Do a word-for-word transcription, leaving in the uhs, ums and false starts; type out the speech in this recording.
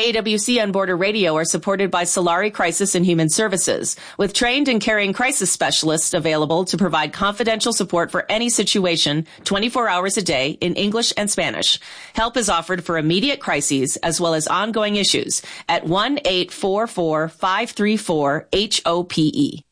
A W C on Border Radio are supported by Solari Crisis and Human Services, with trained and caring crisis specialists available to provide confidential support for any situation twenty-four hours a day in English and Spanish. Help is offered for immediate crises as well as ongoing issues at one eight four four, five three four, H O P E.